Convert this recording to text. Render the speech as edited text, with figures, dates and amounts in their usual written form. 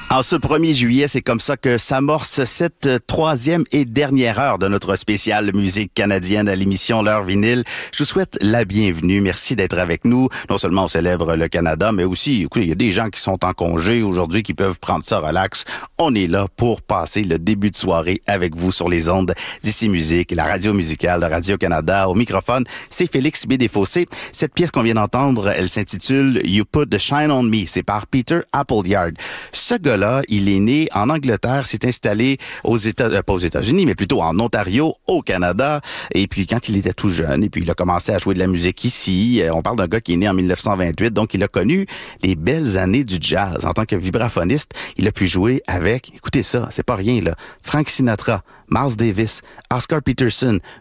En ce 1er juillet, c'est comme ça que s'amorce cette troisième et dernière heure de notre spéciale musique canadienne à l'émission L'heure vinyle. Je vous souhaite la bienvenue. Merci d'être avec nous. Non seulement on célèbre le Canada, mais aussi, écoutez, il y a des gens qui sont en congé aujourd'hui qui peuvent prendre ça relax. On est là pour passer le début de soirée avec vous sur les ondes d'Ici Musique, la radio musicale de Radio-Canada. Au microphone, c'est Félix Bédéfossé. Cette pièce qu'on vient d'entendre, elle s'intitule You Put the Shine on Me. C'est par Peter Appleyard. Ce gars-là, il est né en Angleterre, s'est installé pas aux États-Unis, mais plutôt en Ontario, au Canada. Et puis, quand il était tout jeune, et puis il a commencé à jouer de la musique ici. On parle d'un gars qui est né en 1928, donc il a connu les belles années du jazz. En tant que vibraphoniste, il a pu jouer avec, écoutez ça, c'est pas rien là, Frank Sinatra, Miles Davis, Oscar Peterson,